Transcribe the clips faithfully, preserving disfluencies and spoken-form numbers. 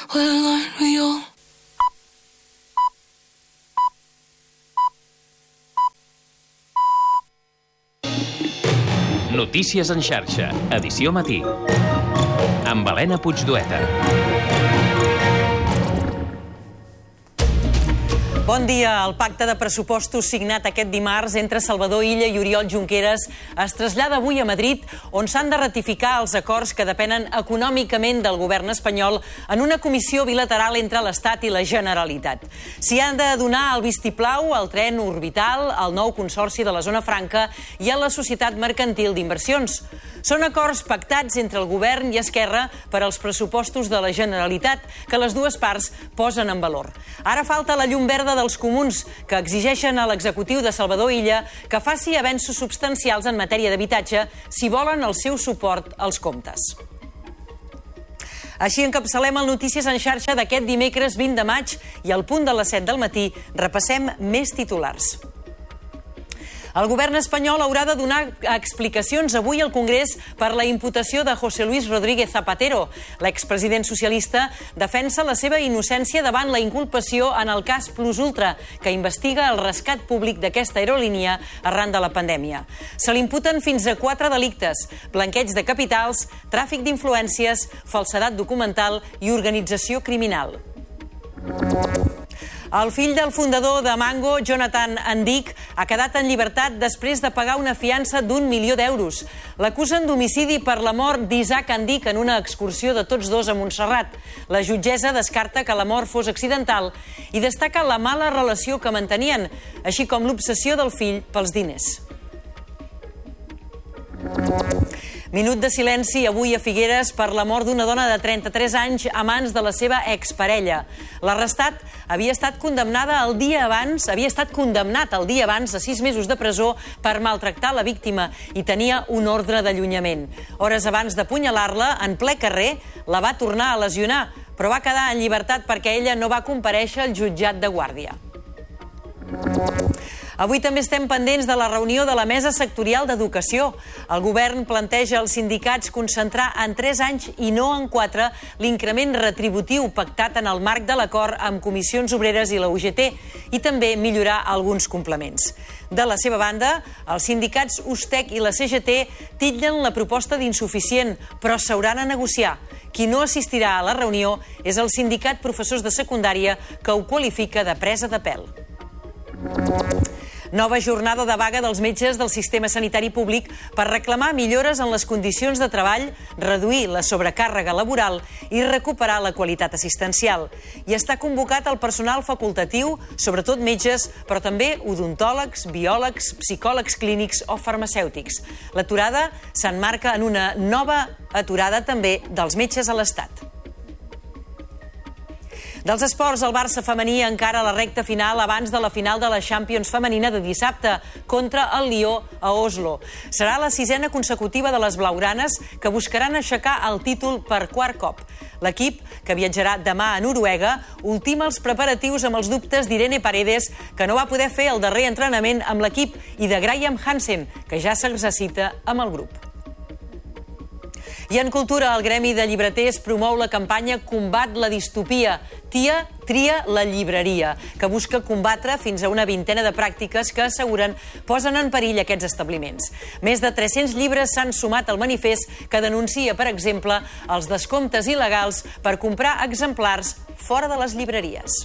Well, aren't we all? Notícies en xarxa, edició matí. Amb Helena Puigdueta. Bon dia. El pacte de pressupostos signat aquest dimarts entre Salvador Illa i Oriol Junqueras es trasllada avui a Madrid, on s'han de ratificar els acords que depenen econòmicament del govern espanyol en una comissió bilateral entre l'Estat i la Generalitat. S'hi han de donar el vistiplau al tren orbital, al nou consorci de la Zona Franca i a la Societat Mercantil d'Inversions. Són acords pactats entre el govern i Esquerra per als pressupostos de la Generalitat, que les dues parts posen en valor. Ara falta la llum verda dels comuns, que exigeixen a l'executiu de Salvador Illa que faci avenços substancials en matèria d'habitatge si volen el seu suport als comptes. Així encapçalem el Notícies en xarxa d'aquest dimecres vint de maig i al punt de les set del matí repassem més titulars. El govern espanyol haurà de donar explicacions avui al Congrés per la imputació de José Luis Rodríguez Zapatero. L'expresident socialista defensa la seva innocència davant la inculpació en el cas Plus Ultra, que investiga el rescat públic d'aquesta aerolínia arran de la pandèmia. Se l'imputen fins a quatre delictes: blanqueig de capitals, tràfic d'influències, falsedat documental i organització criminal. El fill del fundador de Mango, Jonathan Andic, ha quedat en llibertat després de pagar una fiança d'un milió d'euros. L'acusen d'homicidi per la mort d'Isaac Andic en una excursió de tots dos a Montserrat. La jutgessa descarta que la mort fos accidental i destaca la mala relació que mantenien, així com l'obsessió del fill pels diners. Minut de silenci avui a Figueres per la mort d'una dona de trenta-tres anys a mans de la seva exparella. L'arrestat havia estat condemnada el dia abans, havia estat condemnat el dia abans a sis mesos de presó per maltractar la víctima i tenia un ordre d'allunyament. Hores abans d'apunyalar-la, en ple carrer, la va tornar a lesionar, però va quedar en llibertat perquè ella no va comparèixer al jutjat de Guàrdia. Avui també estem pendents de la reunió de la Mesa Sectorial d'Educació. El govern planteja als sindicats concentrar en tres anys i no en quatre l'increment retributiu pactat en el marc de l'acord amb Comissions Obreres i la U G T i també millorar alguns complements. De la seva banda, els sindicats Ustec i la C G T titllen la proposta d'insuficient, però s'hauran a negociar. Qui no assistirà a la reunió és el sindicat Professors de Secundària, que ho qualifica de presa de pèl. Nova jornada de vaga dels metges del sistema sanitari públic per reclamar millores en les condicions de treball, reduir la sobrecàrrega laboral i recuperar la qualitat assistencial. I està convocat el personal facultatiu, sobretot metges, però també odontòlegs, biòlegs, psicòlegs clínics o farmacèutics. L'aturada s'emmarca en una nova aturada també dels metges a l'Estat. Dels esports, el Barça femení encara la recta final abans de la final de la Champions femenina de dissabte contra el Lió a Oslo. Serà la sisena consecutiva de les blaugranes, que buscaran aixecar el títol per quart cop. L'equip, que viatjarà demà a Noruega, ultima els preparatius amb els dubtes d'Irene Paredes, que no va poder fer el darrer entrenament amb l'equip, i de Graham Hansen, que ja s'exercita amb el grup. I en cultura, el Gremi de Llibreters promou la campanya Combat la distopia. Tia, tria la llibreria, que busca combatre fins a una vintena de pràctiques que asseguren posen en perill aquests establiments. Més de tres-cents llibres s'han sumat al manifest, que denuncia, per exemple, els descomptes il·legals per comprar exemplars fora de les llibreries.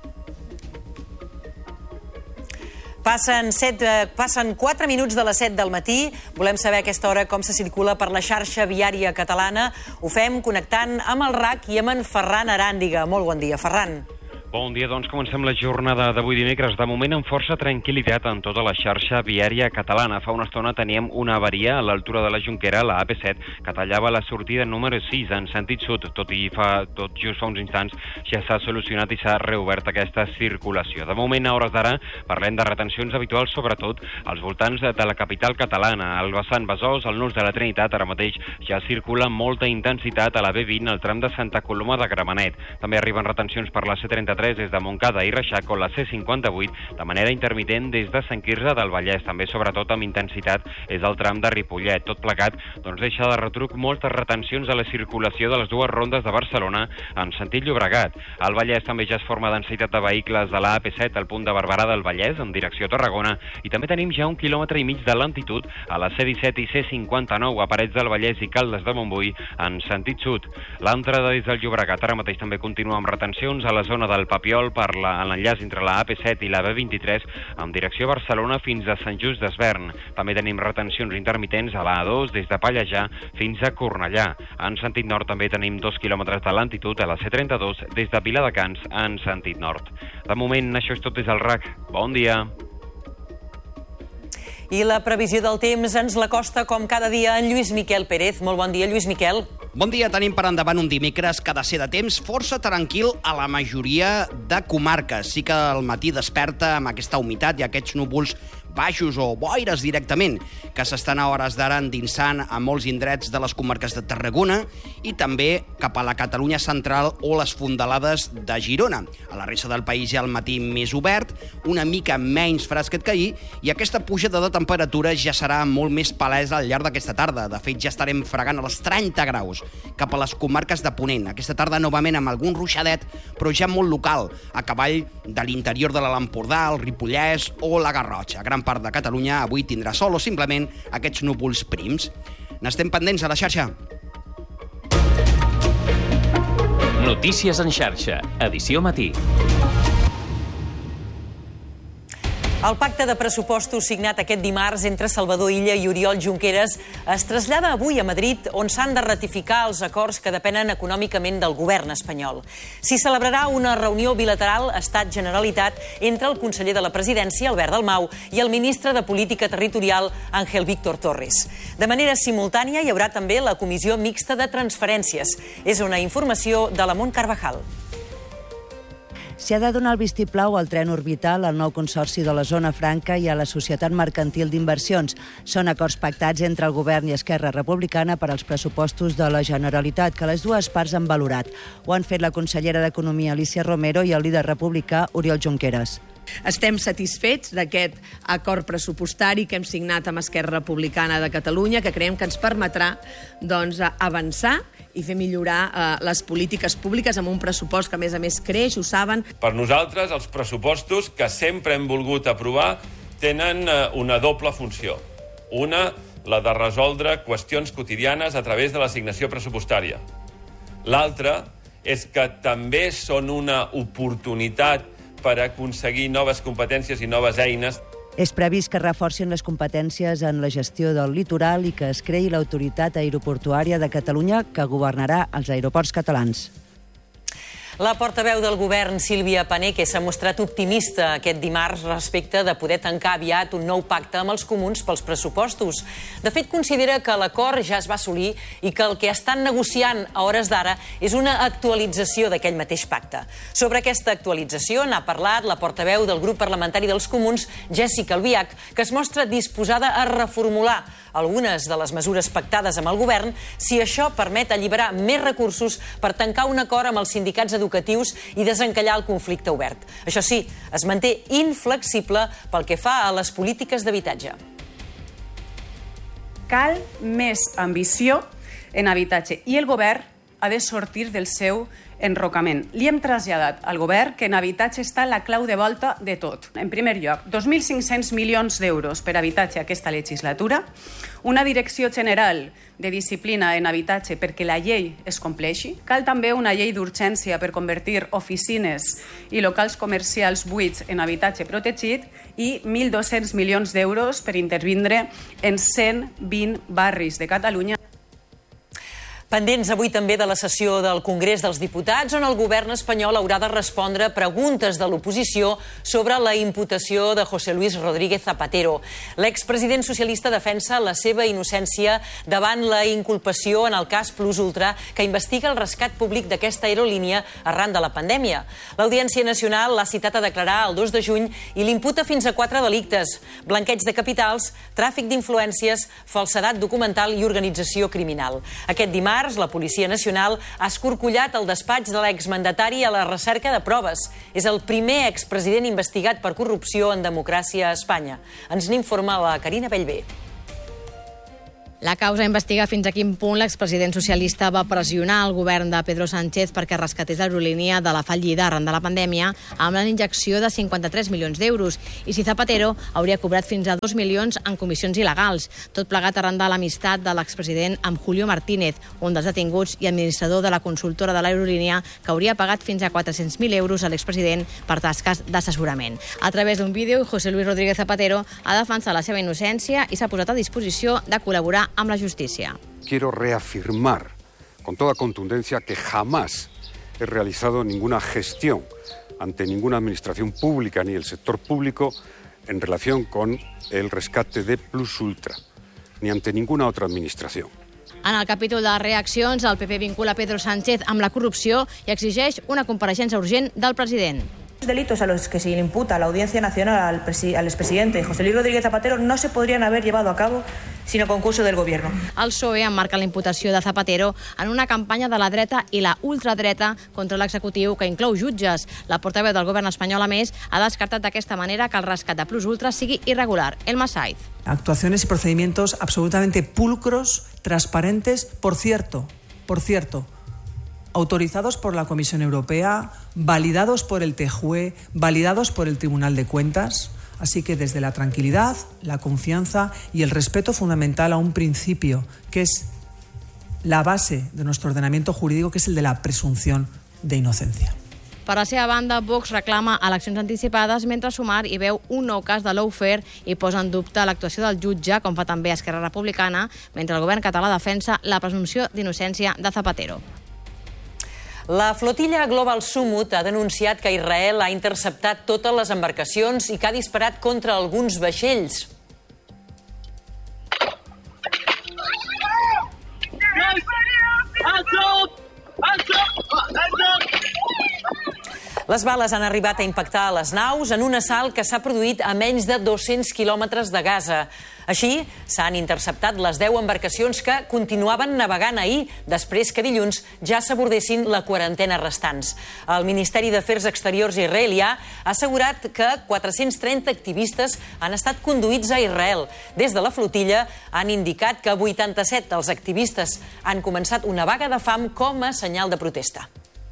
Passen, set, passen quatre minuts de les set del matí. Volem saber a aquesta hora com se circula per la xarxa viària catalana. Ho fem connectant amb el R A C i amb en Ferran Aràndiga. Molt bon dia, Ferran. Bon dia, doncs comencem la jornada d'avui dimecres, de moment amb força tranquil·litat en tota la xarxa viària catalana. Fa una estona teníem una avaria a l'altura de la Jonquera, la A P set, que tallava la sortida número sis en sentit sud, tot i fa, tot just fa uns instants ja s'ha solucionat i s'ha reobert aquesta circulació. De moment, a hores d'ara, parlem de retencions habituals, sobretot als voltants de la capital catalana. Al vessant Besòs, al nus de la Trinitat, ara mateix ja circula amb molta intensitat a la B vint, al tram de Santa Coloma de Gramenet. També arriben retencions per la C trenta-tres tres des de Montcada i Reixac o la C cinquanta-vuit de manera intermitent des de Sant Quirze del Vallès. També, sobretot, amb intensitat és el tram de Ripollet. Tot plegat doncs, deixa de retruc moltes retencions a la circulació de les dues rondes de Barcelona en sentit Llobregat. Al Vallès també ja es forma densitat de vehicles de la A P set al punt de Barberà del Vallès en direcció a Tarragona i també tenim ja un quilòmetre i mig de lentitud a la C disset i C cinquanta-nou a Parets del Vallès i Caldes de Montbui en sentit sud. L'entrada des del Llobregat ara mateix també continua amb retencions a la zona del Papiol per l'enllaç entre la A P set i la B vint-i-tres en direcció a Barcelona fins a Sant Just d'Esvern. També tenim retencions intermitents a la A dos des de Pallejà fins a Cornellà. En sentit nord també tenim dos quilòmetres de lentitud a la C trenta-dos des de Viladecans en sentit nord. De moment, això és tot des del R A C. Bon dia. I la previsió del temps ens l'acosta com cada dia en Lluís Miquel Pérez. Molt bon dia, Lluís Miquel. Bon dia, tenim per endavant un dimecres que ha de ser de temps força tranquil a la majoria de comarques. Sí que al matí desperta amb aquesta humitat i aquests núvols baixos o boires directament, que s'estan a hores d'ara endinsant a molts indrets de les comarques de Tarragona i també cap a la Catalunya central o les fondalades de Girona. A la resta del país hi ha el matí més obert, una mica menys fresquet que ahir, i aquesta pujada de temperatura ja serà molt més palesa al llarg d'aquesta tarda. De fet, ja estarem fregant als trenta graus cap a les comarques de Ponent. Aquesta tarda, novament, amb algun ruixadet, però ja molt local, a cavall de l'interior de l'Alt Empordà, el Ripollès o la Garrotxa. Gran part de Catalunya avui tindrà sol o simplement aquests núvols prims. N'estem pendents a la xarxa. Notícies en xarxa, edició matí. El pacte de pressupostos signat aquest dimarts entre Salvador Illa i Oriol Junqueras es trasllada avui a Madrid, on s'han de ratificar els acords que depenen econòmicament del govern espanyol. S'hi celebrarà una reunió bilateral Estat-Generalitat entre el conseller de la Presidència, Albert Dalmau, i el ministre de Política Territorial, Ángel Víctor Torres. De manera simultània hi haurà també la Comissió Mixta de Transferències. És una informació de la Mont Carvajal. S'hi ha de donar el vistiplau al tren orbital, al nou consorci de la Zona Franca i a la Societat Mercantil d'Inversions. Són acords pactats entre el govern i Esquerra Republicana per als pressupostos de la Generalitat, que les dues parts han valorat. Ho han fet la consellera d'Economia, Alícia Romero, i el líder republicà, Oriol Junqueras. Estem satisfets d'aquest acord pressupostari que hem signat amb Esquerra Republicana de Catalunya, que creiem que ens permetrà doncs, avançar i fer millorar eh, les polítiques públiques amb un pressupost que, a més a més, creix, ho saben. Per nosaltres, els pressupostos que sempre hem volgut aprovar tenen eh, una doble funció. Una, la de resoldre qüestions quotidianes a través de l'assignació pressupostària. L'altra és que també són una oportunitat per aconseguir noves competències i noves eines. És previst que reforcin les competències en la gestió del litoral i que es creï l'Autoritat Aeroportuària de Catalunya, que governarà els aeroports catalans. La portaveu del govern, Sílvia Paneque, s'ha mostrat optimista aquest dimarts respecte de poder tancar aviat un nou pacte amb els comuns pels pressupostos. De fet, considera que l'acord ja es va assolir i que el que estan negociant a hores d'ara és una actualització d'aquell mateix pacte. Sobre aquesta actualització n'ha parlat la portaveu del grup parlamentari dels comuns, Jessica Albiach, que es mostra disposada a reformular algunes de les mesures pactades amb el govern si això permet alliberar més recursos per tancar un acord amb els sindicats educatius i desencallar el conflicte obert. Això sí, es manté inflexible pel que fa a les polítiques d'habitatge. Cal més ambició en habitatge i el govern ha de sortir del seu enrocament. Li hem traslladat al govern que en habitatge està la clau de volta de tot. En primer lloc, dos mil cinc-cents milions d'euros per habitatge aquesta legislatura, una direcció general de disciplina en habitatge perquè la llei es compleixi. Cal també una llei d'urgència per convertir oficines i locals comercials buits en habitatge protegit i mil dos-cents milions d'euros per intervindre en cent vint barris de Catalunya. Pendents avui també de la sessió del Congrés dels Diputats, on el govern espanyol haurà de respondre preguntes de l'oposició sobre la imputació de José Luis Rodríguez Zapatero. L'expresident socialista defensa la seva innocència davant la inculpació en el cas Plus Ultra, que investiga el rescat públic d'aquesta aerolínia arran de la pandèmia. L'Audiència Nacional l'ha citat a declarar el dos de juny i l'imputa fins a quatre delictes: blanqueig de capitals, tràfic d'influències, falsedat documental i organització criminal. Aquest dimarts, dimarts, la Policia Nacional ha escorcollat el despatx de l'exmandatari a la recerca de proves. És el primer expresident investigat per corrupció en democràcia a Espanya. Ens n'informa la Carina Bellver. La causa investiga fins a quin punt l'expresident socialista va pressionar el govern de Pedro Sánchez perquè rescatés l'aerolínia de la fallida arran de la pandèmia amb la injecció de cinquanta-tres milions d'euros i si Zapatero hauria cobrat fins a dos milions en comissions il·legals, tot plegat arran de l'amistat de l'expresident amb Julio Martínez, un dels detinguts i administrador de la consultora de l'aerolínia que hauria pagat fins a quatre-cents mil euros a l'expresident per tasques d'assessorament. A través d'un vídeo, José Luis Rodríguez Zapatero ha defensat la seva innocència i s'ha posat a disposició de col·laborar amb la justícia. Quiero reafirmar con toda contundencia que jamás he realizado ninguna gestión ante ninguna administración pública ni el sector público en relación con el rescate de Plus Ultra, ni ante ninguna otra administración. En el capítol de reaccions, el P P vincula Pedro Sánchez amb la corrupció i exigeix una compareixença urgent del president. Los delitos a los que se le imputa a la Audiencia Nacional al, presi al expresidente José Luis Rodríguez Zapatero no se podrían haber llevado a cabo sin el concurso del Gobierno. El P S O E emmarca la imputació de Zapatero en una campanya de la dreta i la ultradreta contra l'executiu que inclou jutges. La portaveu del govern espanyol, a més, ha descartat d'aquesta manera que el rescat de Plus Ultra sigui irregular. Elma Saiz. Actuaciones y procedimientos absolutamente pulcros, transparentes, por cierto, por cierto, autorizados por la Comisión Europea, validados por el T J U E, validados por el Tribunal de Cuentas. Así que desde la tranquilidad, la confianza y el respeto fundamental a un principio que es la base de nuestro ordenamiento jurídico, que es el de la presunción de inocencia. Per la seva banda, Vox reclama eleccions anticipades mentre Sumar hi veu un nou cas de lawfare i posa en dubte l'actuació del jutge, com fa també Esquerra Republicana, mentre el govern català defensa la presumpció d'innocència de Zapatero. La flotilla Global Summit ha denunciat que Israel ha interceptat totes les embarcacions i que ha disparat contra alguns vaixells. Les bales han arribat a impactar a les naus en un assalt que s'ha produït a menys de dos-cents quilòmetres de Gaza. Així, s'han interceptat les deu embarcacions que continuaven navegant ahir, després que dilluns ja s'abordessin la quarantena restants. El Ministeri d'Afers Exteriors israelià ha assegurat que quatre-cents trenta activistes han estat conduïts a Israel. Des de la flotilla han indicat que vuitanta-set dels activistes han començat una vaga de fam com a senyal de protesta.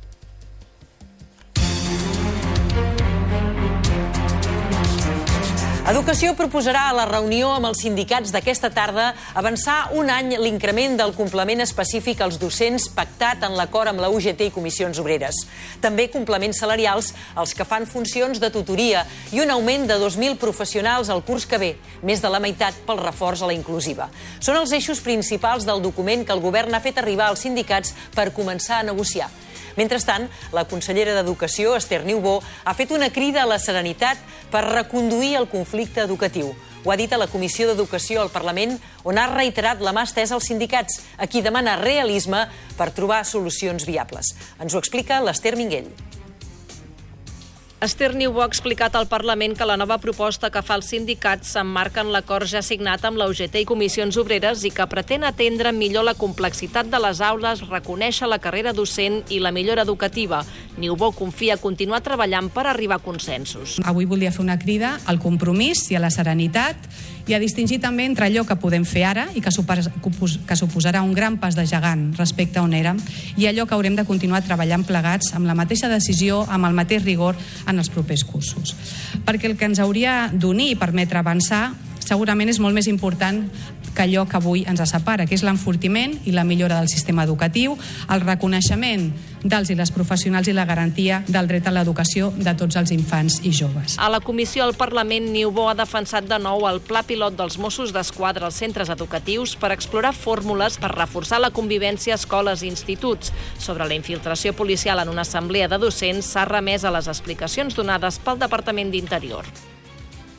Educació proposarà a la reunió amb els sindicats d'aquesta tarda avançar un any l'increment del complement específic als docents pactat en l'acord amb la U G T i comissions obreres. També complements salarials als que fan funcions de tutoria i un augment de dos mil professionals al curs que ve, més de la meitat pel reforç a la inclusiva. Són els eixos principals del document que el govern ha fet arribar als sindicats per començar a negociar. Mentrestant, la consellera d'Educació, Esther Niubó, ha fet una crida a la serenitat per reconduir el conflicte educatiu. Ho ha dit a la Comissió d'Educació al Parlament, on ha reiterat la mà estesa als sindicats, a qui demana realisme per trobar solucions viables. Ens ho explica l'Esther Minguell. Esther Niubó ha explicat al Parlament que la nova proposta que fa els sindicats s'emmarca en l'acord ja signat amb la U G T i comissions obreres i que pretén atendre millor la complexitat de les aules, reconèixer la carrera docent i la millora educativa. Niubó confia continuar treballant per arribar a consensos. Avui volia fer una crida al compromís i a la serenitat i a distingir també entre allò que podem fer ara i que suposarà un gran pas de gegant respecte a on érem i allò que haurem de continuar treballant plegats amb la mateixa decisió, amb el mateix rigor en els propers cursos. Perquè el que ens hauria d'unir i permetre avançar segurament és molt més important que allò que avui ens separa, que és l'enfortiment i la millora del sistema educatiu, el reconeixement dels i les professionals i la garantia del dret a l'educació de tots els infants i joves. A la comissió al Parlament, Niubó ha defensat de nou el pla pilot dels Mossos d'Esquadra als centres educatius per explorar fórmules per reforçar la convivència a escoles i instituts. Sobre la infiltració policial en una assemblea de docents s'ha remès a les explicacions donades pel Departament d'Interior.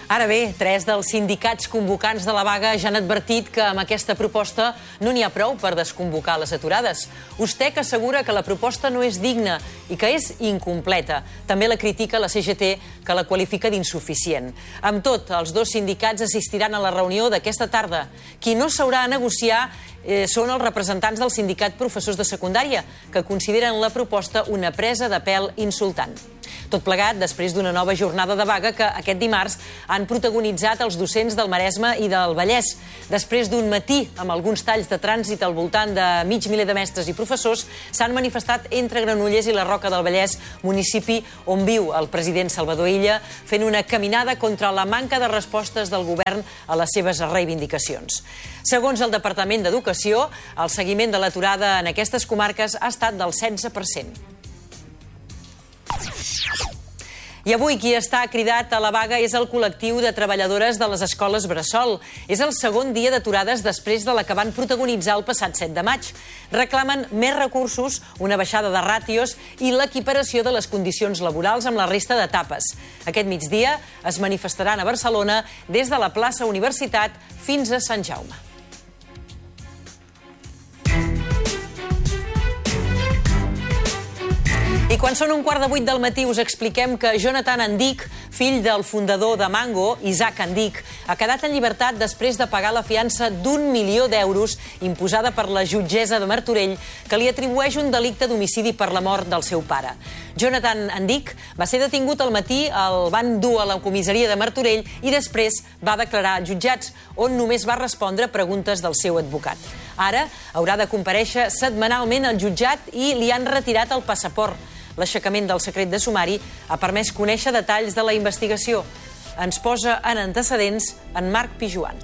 Ara bé, tres dels sindicats convocants de la vaga ja han advertit que amb aquesta proposta no n'hi ha prou per desconvocar les aturades. USTEC assegura que la proposta no és digna i que és incompleta. També la critica la C G T, que la qualifica d'insuficient. Amb tot, els dos sindicats assistiran a la reunió d'aquesta tarda. Qui no s'haurà a negociar eh, són els representants del sindicat professors de secundària, que consideren la proposta una presa de pèl insultant. Tot plegat després d'una nova jornada de vaga que aquest dimarts han protagonitzat els docents del Maresme i del Vallès. Després d'un matí amb alguns talls de trànsit al voltant de mig miler de mestres i professors, s'han manifestat entre Granollers i la Roca del Vallès, municipi on viu el president Salvador Illa, fent una caminada contra la manca de respostes del govern a les seves reivindicacions. Segons el Departament d'Educació, el seguiment de l'aturada en aquestes comarques ha estat del setze per cent. I avui qui està cridat a la vaga és el col·lectiu de treballadores de les escoles Bressol. És el segon dia d'aturades després de la que van protagonitzar el passat set de maig. Reclamen més recursos, una baixada de ràtios i l'equiparació de les condicions laborals amb la resta d'etapes. Aquest migdia es manifestaran a Barcelona des de la plaça Universitat fins a Sant Jaume. I quan són un quart de vuit del matí us expliquem que Jonathan Andic, fill del fundador de Mango, Isaac Andic, ha quedat en llibertat després de pagar la fiança d'un milió d'euros imposada per la jutgessa de Martorell, que li atribueix un delicte d'homicidi per la mort del seu pare. Jonathan Andic va ser detingut al matí, el van dur a la comissaria de Martorell i després va declarar als jutjats, on només va respondre preguntes del seu advocat. Ara haurà de comparèixer setmanalment al jutjat i li han retirat el passaport. L'aixecament del secret de sumari ha permès conèixer detalls de la investigació. Ens posa en antecedents en Marc Pijuan.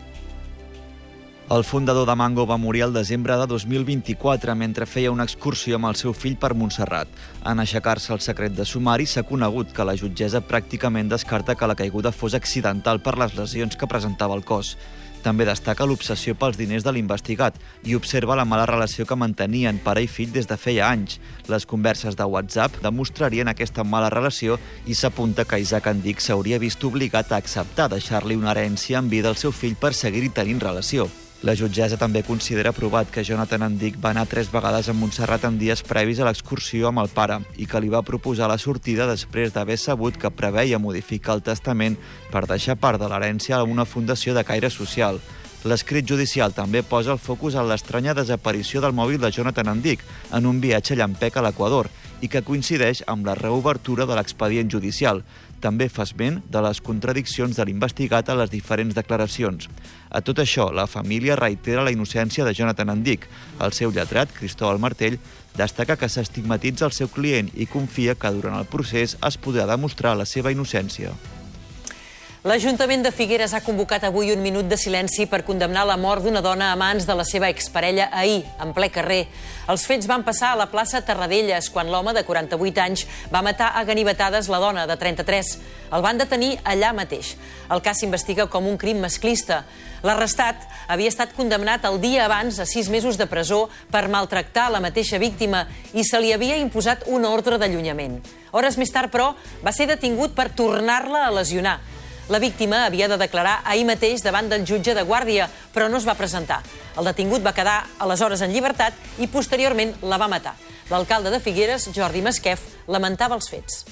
El fundador de Mango va morir el desembre de dos mil vint-i-quatre mentre feia una excursió amb el seu fill per Montserrat. En aixecar-se el secret de sumari s'ha conegut que la jutgessa pràcticament descarta que la caiguda fos accidental per les lesions que presentava el cos. També destaca l'obsessió pels diners de l'investigat i observa la mala relació que mantenien pare i fill des de feia anys. Les converses de WhatsApp demostrarien aquesta mala relació i s'apunta que Isaac Andic s'hauria vist obligat a acceptar deixar-li una herència en vida al seu fill per seguir-hi tenint relació. La jutgessa també considera provat que Jonathan Andic va anar tres vegades a Montserrat en dies previs a l'excursió amb el pare i que li va proposar la sortida després d'haver sabut que preveia modificar el testament per deixar part de l'herència a una fundació de caire social. L'escrit judicial també posa el focus en l'estranya desaparició del mòbil de Jonathan Andic en un viatge llampec a l'Equador i que coincideix amb la reobertura de l'expedient judicial. També fa esment de les contradiccions de l'investigat a les diferents declaracions. A tot això, la família reitera la innocència de Jonathan Andic. El seu lletrat, Cristóbal Martell, destaca que s'estigmatitza el seu client i confia que durant el procés es podrà demostrar la seva innocència. L'Ajuntament de Figueres ha convocat avui un minut de silenci per condemnar la mort d'una dona a mans de la seva exparella ahir, en ple carrer. Els fets van passar a la plaça Terradelles, quan l'home de quaranta-vuit anys va matar a ganivetades la dona de trenta-tres. El van detenir allà mateix. El cas s'investiga com un crim masclista. L'arrestat havia estat condemnat el dia abans a sis mesos de presó per maltractar la mateixa víctima i se li havia imposat una ordre d'allunyament. Hores més tard, però, va ser detingut per tornar-la a lesionar. La víctima havia de declarar ahir mateix davant del jutge de guàrdia, però no es va presentar. El detingut va quedar aleshores en llibertat i posteriorment la va matar. L'alcalde de Figueres, Jordi Masquef, lamentava els fets.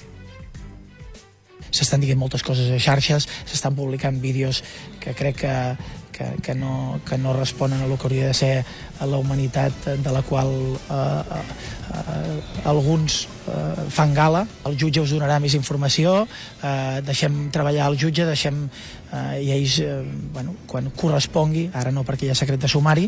S'estan dient moltes coses a xarxes, s'estan publicant vídeos que crec que, que, que, no, que no responen a el que hauria de ser la humanitat de la qual eh, eh, alguns eh, fan gala. El jutge us donarà més informació, eh, deixem treballar el jutge, deixem eh, i ells, eh, bueno, quan correspongui, ara no perquè hi ha secret de sumari.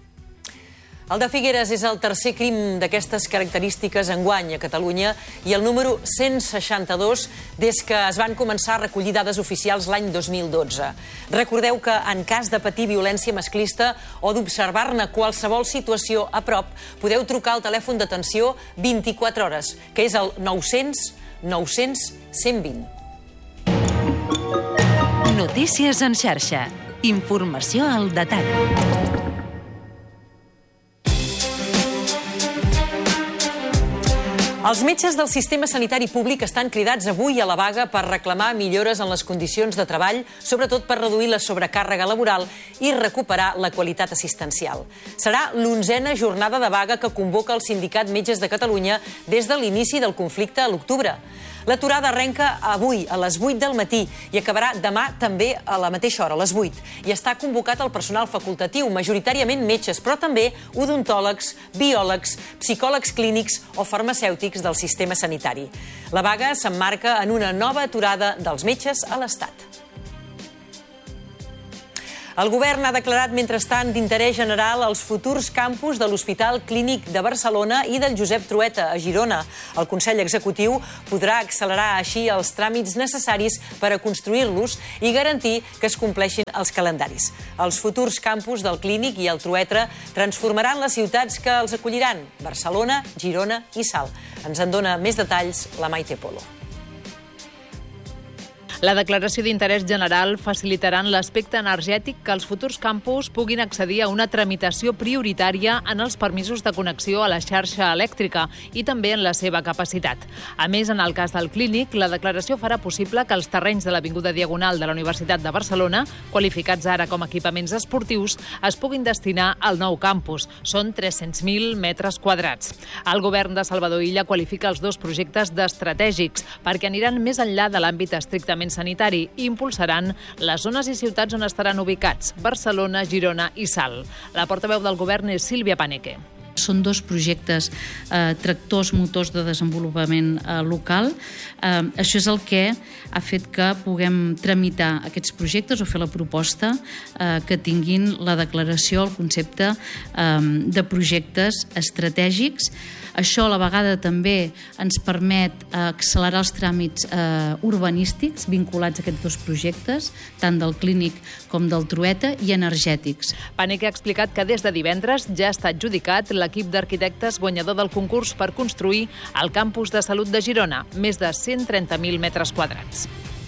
El de Figueres és el tercer crim d'aquestes característiques enguany a Catalunya i el número cent seixanta-dos des que es van començar a recollir dades oficials l'any dos mil dotze. Recordeu que en cas de patir violència masclista o d'observar-ne qualsevol situació a prop, podeu trucar al telèfon d'atenció vint-i-quatre hores, que és el nou-cents nou-cents cent vint. Notícies en xarxa. Informació al detall. Els metges del sistema sanitari públic estan cridats avui a la vaga per reclamar millores en les condicions de treball, sobretot per reduir la sobrecàrrega laboral i recuperar la qualitat assistencial. Serà l'onzena jornada de vaga que convoca el Sindicat Metges de Catalunya des de l'inici del conflicte a l'octubre. L'aturada arrenca avui a les vuit del matí i acabarà demà també a la mateixa hora, a les vuit. I està convocat el personal facultatiu, majoritàriament metges, però també odontòlegs, biòlegs, psicòlegs clínics o farmacèutics del sistema sanitari. La vaga s'emmarca en una nova aturada dels metges a l'Estat. El govern ha declarat, mentrestant, d'interès general els futurs campus de l'Hospital Clínic de Barcelona i del Josep Trueta, a Girona. El Consell Executiu podrà accelerar així els tràmits necessaris per a construir-los i garantir que es compleixin els calendaris. Els futurs campus del Clínic i el Trueta transformaran les ciutats que els acolliran: Barcelona, Girona i Salt. Ens en dona més detalls la Maite Polo. La declaració d'interès general facilitarà l'aspecte energètic que els futurs campus puguin accedir a una tramitació prioritària en els permisos de connexió a la xarxa elèctrica i també en la seva capacitat. A més, en el cas del Clínic, la declaració farà possible que els terrenys de l'Avinguda Diagonal de la Universitat de Barcelona, qualificats ara com a equipaments esportius, es puguin destinar al nou campus. Són tres-cents mil metres quadrats. El govern de Salvador Illa qualifica els dos projectes d'estratègics perquè aniran més enllà de l'àmbit estrictament sanitari i impulsaran les zones i ciutats on estaran ubicats: Barcelona, Girona i Salt. La portaveu del govern és Sílvia Paneque. Són dos projectes eh, tractors motors de desenvolupament eh, local. Eh, això és el que ha fet que puguem tramitar aquests projectes o fer la proposta eh, que tinguin la declaració, el concepte eh, de projectes estratègics. Això a la vegada també ens permet eh, accelerar els tràmits eh, urbanístics vinculats a aquests dos projectes, tant del Clínic com del Trueta, i energètics. Paneque ha explicat que des de divendres ja està adjudicat l'equip d'arquitectes guanyador del concurs per construir el campus de salut de Girona, més de cent trenta mil metres quadrats.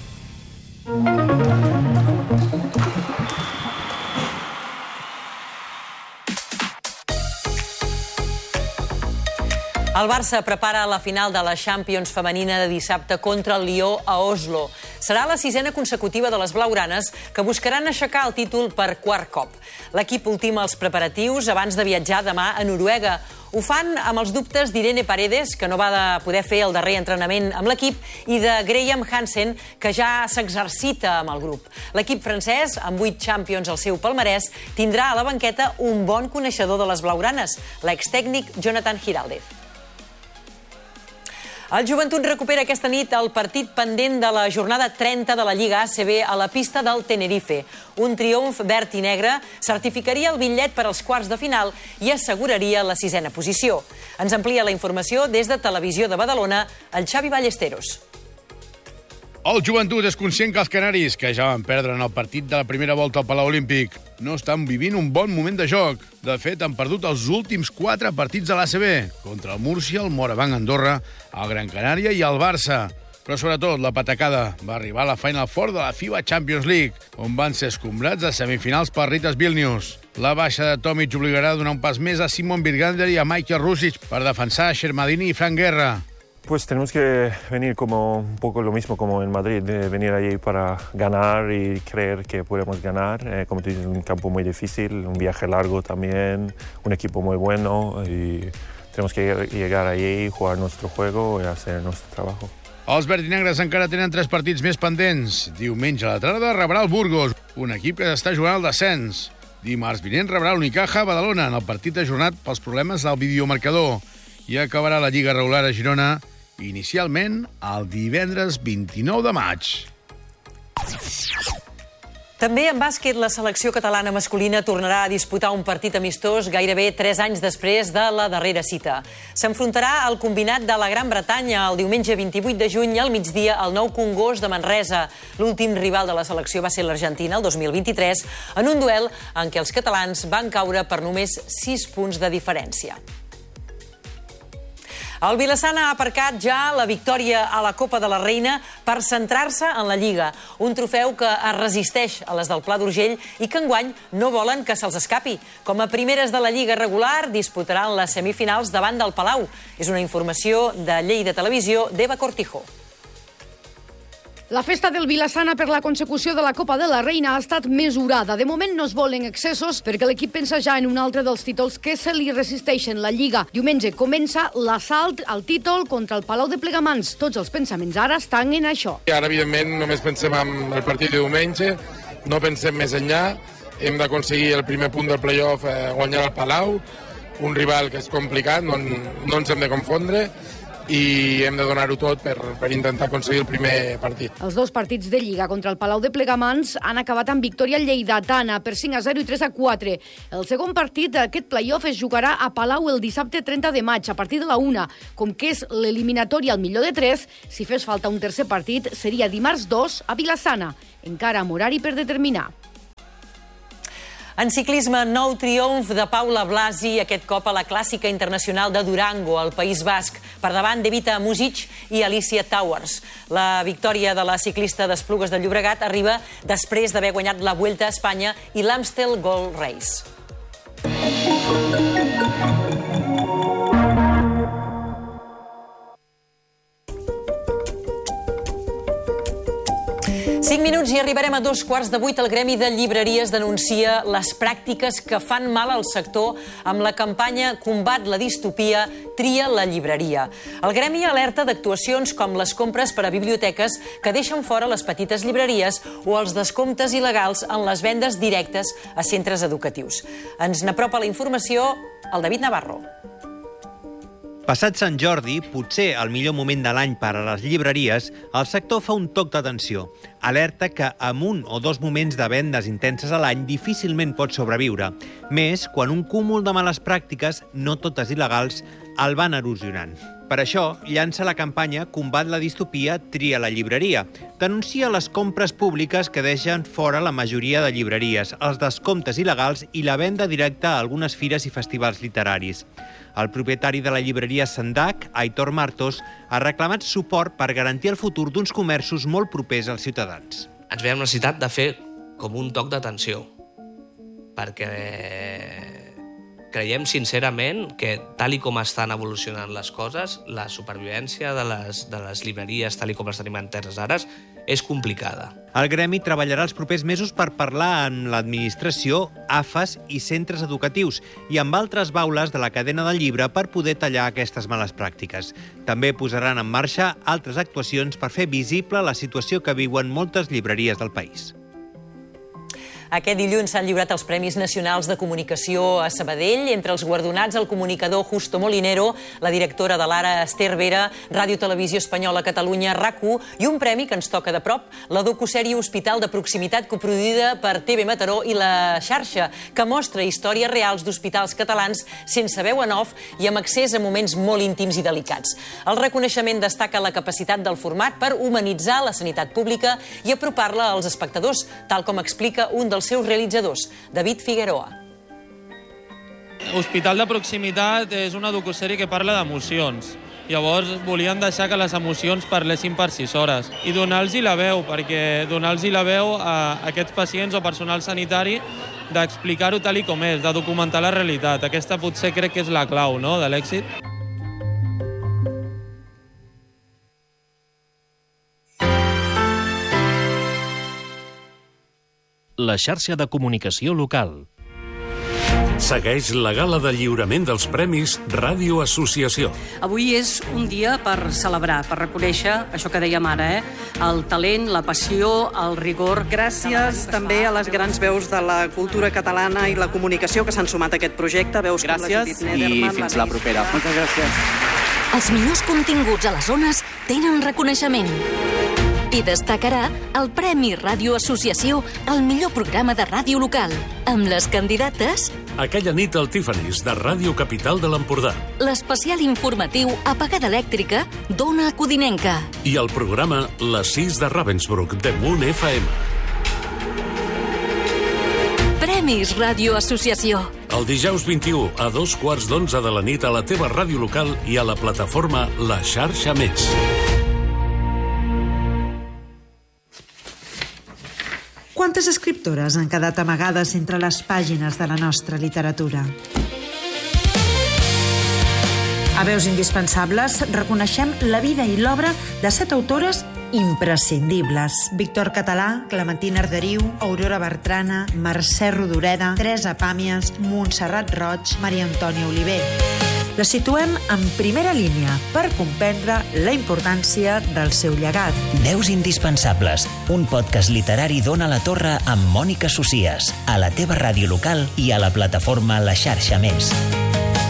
El Barça prepara la final de la Champions femenina de dissabte contra el Lió a Oslo. Serà la sisena consecutiva de les blaugranes, que buscaran aixecar el títol per quart cop. L'equip ultima els preparatius abans de viatjar demà a Noruega. Ho fan amb els dubtes d'Irene Paredes, que no va de poder fer el darrer entrenament amb l'equip, i de Graham Hansen, que ja s'exercita amb el grup. L'equip francès, amb vuit Champions al seu palmarès, tindrà a la banqueta un bon coneixedor de les blaugranes, l'extècnic Jonathan Giraldez. El Joventut recupera aquesta nit el partit pendent de la jornada trenta de la Lliga A C B a la pista del Tenerife. Un triomf verd i negre certificaria el bitllet per als quarts de final i asseguraria la sisena posició. Ens amplia la informació des de Televisió de Badalona, el Xavi Ballesteros. El Joventut és conscient que els canaris, que ja van perdre en el partit de la primera volta al Palau Olímpic, no estan vivint un bon moment de joc. De fet, han perdut els últims quatre partits de l'A C B, contra el Múrcia, el Morabanc Andorra, el Gran Canària i el Barça. Però sobretot, la patacada va arribar a la Final Four de la FIBA Champions League, on van ser escombrats a semifinals per Ritas Vilnius. La baixa de Tomic obligarà a donar un pas més a Simon Birgander i a Michael Rusic per defensar Shermadini i Frank Guerra. Pues tenemos que venir como un poco lo mismo como en Madrid, de venir allí para ganar y creer que podemos ganar. Eh, como tú dices, un campo muy difícil, un viaje largo también, un equipo muy bueno y tenemos que llegar allí, jugar nuestro juego y hacer nuestro trabajo. Els verds i negres encara tenen tres partits més pendents. Diumenge a la tarda rebrà el Burgos, un equip que està jugant al descens. Dimarts vinent rebrà l'Unicaja a Badalona en el partit ajornat pels problemes del videomarcador. I acabarà la Lliga regular a Girona, inicialment el divendres vint-i-nou de maig. També en bàsquet, la selecció catalana masculina tornarà a disputar un partit amistós gairebé tres anys després de la darrera cita. S'enfrontarà al combinat de la Gran Bretanya el diumenge vint-i-vuit de juny al migdia al Nou Congost de Manresa. L'últim rival de la selecció va ser l'Argentina el dos mil vint-i-tres, en un duel en què els catalans van caure per només sis punts de diferència. El Vila-sana ha aparcat ja la victòria a la Copa de la Reina per centrar-se en la Lliga, un trofeu que es resisteix a les del Pla d'Urgell i que enguany no volen que se'ls escapi. Com a primeres de la Lliga regular, disputaran les semifinals davant del Palau. És una informació de Lleida Televisió d'Eva Cortijo. La festa del Vila-sana per la consecució de la Copa de la Reina ha estat mesurada. De moment no es volen excessos perquè l'equip pensa ja en un altre dels títols que se li resisteixen, la Lliga. Diumenge comença l'assalt al títol contra el Palau de Plegamans. Tots els pensaments ara estan en això. Ara, evidentment, només pensem en el partit de diumenge, no pensem més enllà. Hem d'aconseguir el primer punt del play-off, eh, guanyar el Palau, un rival que és complicat, no, no ens hem de confondre, i hem de donar-ho tot per, per intentar aconseguir el primer partit. Els dos partits de Lliga contra el Palau de Plegamans han acabat amb victòria lleidatana per cinc a zero i tres a quatre. El segon partit d'aquest play-off es jugarà a Palau el dissabte trenta de maig, a partir de la una. Com que és l'eliminatòria al millor de tres, si fes falta un tercer partit, seria dimarts dos a Vila-sana, encara amb horari per determinar. En ciclisme, nou triomf de Paula Blasi, aquest cop a la Clàssica Internacional de Durango, al País Basc, per davant d'Evita Muzic i Alicia Towers. La victòria de la ciclista d'Esplugues de Llobregat arriba després d'haver guanyat la Vuelta a Espanya i l'Amstel Gold Race. Cinc minuts i arribarem a dos quarts de vuit. El Gremi de Llibreries denuncia les pràctiques que fan mal al sector amb la campanya Combat la distopia, tria la llibreria. El Gremi alerta d'actuacions com les compres per a biblioteques que deixen fora les petites llibreries o els descomptes il·legals en les vendes directes a centres educatius. Ens n'apropa la informació el David Navarro. Passat Sant Jordi, potser el millor moment de l'any per a les llibreries, el sector fa un toc d'atenció. Alerta que amb un o dos moments de vendes intenses a l'any difícilment pot sobreviure. Més quan un cúmul de males pràctiques, no totes il·legals, el van erosionant. Per això, llança la campanya Combat la distopia, tria la llibreria. Denuncia les compres públiques que deixen fora la majoria de llibreries, els descomptes il·legals i la venda directa a algunes fires i festivals literaris. El propietari de la llibreria Sandac, Aitor Martos, ha reclamat suport per garantir el futur d'uns comerços molt propers als ciutadans. Ens veiem necessitat de fer com un toc d'atenció, perquè creiem sincerament que, tal i com estan evolucionant les coses, la supervivència de les, de les llibreries, tal i com les tenim enteses ara, és complicada. El gremi treballarà els propers mesos per parlar amb l'administració, A F A S i centres educatius i amb altres baules de la cadena del llibre per poder tallar aquestes males pràctiques. També posaran en marxa altres actuacions per fer visible la situació que viuen moltes llibreries del país. Aquest dilluns s'han lliurat els Premis Nacionals de Comunicació a Sabadell. Entre els guardonats, el comunicador Justo Molinero, la directora de l'Ara Esther Vera, Ràdio Televisió Espanyola Catalunya, RAC u, i un premi que ens toca de prop, la docusèrie Hospital de Proximitat, coproduïda per T V Mataró i La Xarxa, que mostra històries reals d'hospitals catalans sense veu en off i amb accés a moments molt íntims i delicats. El reconeixement destaca la capacitat del format per humanitzar la sanitat pública i apropar-la als espectadors, tal com explica un dels seus realitzadors, David Figueroa. Hospital de Proximitat és una docusèrie que parla d'emocions. Llavors volien deixar que les emocions parlessin per si soles i donar-los la veu, perquè donar-los la veu a aquests pacients o personal sanitari d'explicar-ho tal i com és, de documentar la realitat. Aquesta potser crec que és la clau, no?, de l'èxit. La xarxa de comunicació local. Segueix la gala de lliurament dels Premis Ràdio Associació. Avui és un dia per celebrar, per reconèixer això que dèiem ara, eh? El talent, la passió, el rigor. Gràcies també a les grans veus de la cultura catalana i la comunicació que s'han sumat a aquest projecte. Veus com la Judit Nederman, i fins la propera. Moltes gràcies. Els millors continguts a les zones tenen reconeixement. I destacarà el Premi Ràdio Associació al millor programa de ràdio local, amb les candidates... Aquella nit al Tiffany's, de Ràdio Capital de l'Empordà. L'especial informatiu Apagada Elèctrica d'Ona Codinenca. I el programa Les sis de Ravensbrück, de Moon F M. Premis Ràdio Associació. El dijous vint-i-u a dos quarts d'onze de la nit a la teva ràdio local i a la plataforma La Xarxa Més. Quantes escriptores han quedat amagades entre les pàgines de la nostra literatura? A Veus Indispensables reconeixem la vida i l'obra de set autores imprescindibles. Víctor Català, Clementina Arderiu, Aurora Bertrana, Mercè Rodoreda, Teresa Pàmies, Montserrat Roig, Maria Antònia Oliver. La situem en primera línia per comprendre la importància del seu llegat. Veus Indispensables, un podcast literari d'Ona la Torre amb Mònica Socias, a la teva ràdio local i a la plataforma La Xarxa Més.